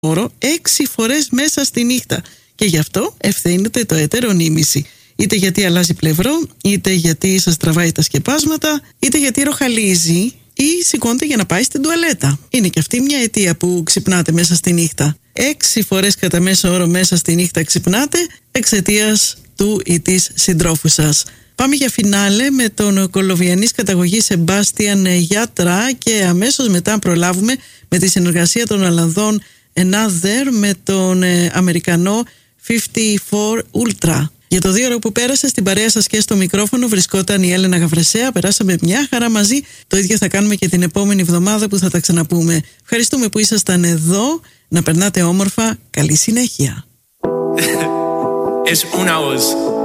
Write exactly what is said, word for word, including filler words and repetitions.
όρο έξι φορές μέσα στη νύχτα. Και γι' αυτό ευθύνεται το ετερονίμηση. Είτε γιατί αλλάζει πλευρό, είτε γιατί σας τραβάει τα σκεπάσματα, είτε γιατί ροχαλίζει ή σηκώνεται για να πάει στην τουαλέτα. Είναι και αυτή μια αιτία που ξυπνάτε μέσα στη νύχτα. Έξι φορές κατά μέσο όρο μέσα στη νύχτα ξυπνάτε εξαιτίας του ή της συντρόφου σας. Πάμε για φινάλε με τον κολοβιανής καταγωγής Σεμπάστιαν Γιατρά και αμέσως μετά προλάβουμε με τη συνεργασία των Ολλανδών Another με τον Αμερικανό πενήντα τέσσερα Ultra. Για το δύο ώρο που πέρασε στην παρέα σας και στο μικρόφωνο βρισκόταν η Έλενα Γαβρεσέα. Περάσαμε μια χαρά μαζί. Το ίδιο θα κάνουμε και την επόμενη εβδομάδα που θα τα ξαναπούμε. Ευχαριστούμε που ήσασταν εδώ. Να περνάτε όμορφα. Καλή συνέχεια. Es una voz.